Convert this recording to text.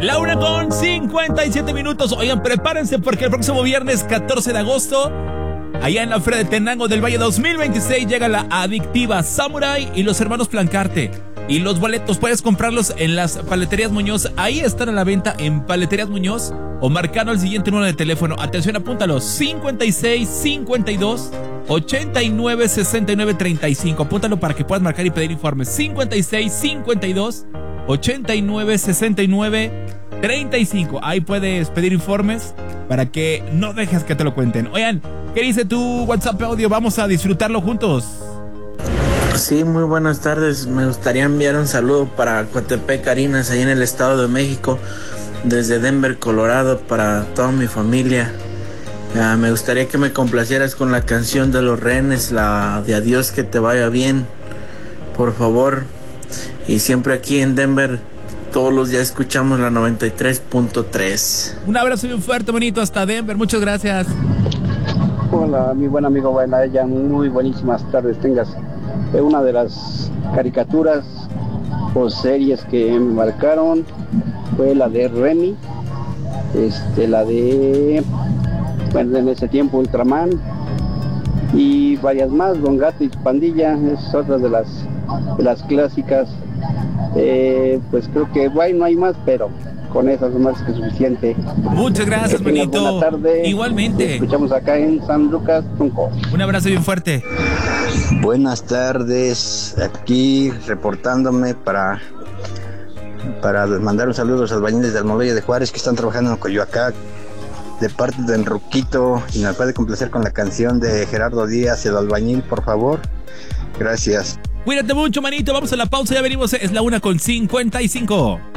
1:57. Oigan, prepárense porque el próximo viernes 14 de agosto, allá en la Feria de Tenango del Valle 2026, llega la adictiva Samurai y los hermanos Plancarte. Y los boletos puedes comprarlos en las Paleterías Muñoz. Ahí están a la venta en Paleterías Muñoz o marcando el siguiente número de teléfono. Atención, apúntalo: 56 52 89 69 35. Apúntalo para que puedas marcar y pedir informes. 56 52 89 69 35. Ahí puedes pedir informes para que no dejes que te lo cuenten. Oigan, ¿qué dice tu WhatsApp audio? Vamos a disfrutarlo juntos. Sí, muy buenas tardes. Me gustaría enviar un saludo para Coatepec, Carinas, ahí en el Estado de México, desde Denver, Colorado, para toda mi familia. Me gustaría que me complacieras con la canción de Los Rehenes, la de Adiós, que te vaya bien, por favor. Y siempre aquí en Denver, todos los días escuchamos la 93.3. Un abrazo bien fuerte, bonito, hasta Denver. Muchas gracias. Hola, mi buen amigo Bailaya, muy buenísimas tardes tengas. Una de las caricaturas o series que me marcaron fue la de Remy, la de, bueno, en ese tiempo Ultraman, y varias más. Don Gato y su pandilla es otra de las clásicas. Pues creo que no hay más, pero con esas es más que suficiente. Muchas gracias, bonito. Buena tarde. Igualmente. Nos escuchamos acá en San Lucas, Tunco. Un abrazo bien fuerte. Buenas tardes, aquí reportándome para mandar un saludo a los albañiles de Almoloya de Juárez que están trabajando en Coyoacán, de parte del Ruquito, y me puede complacer con la canción de Gerardo Díaz, El Albañil, por favor. Gracias. Cuídate mucho, manito. Vamos a la pausa, ya venimos. Es la 1:55.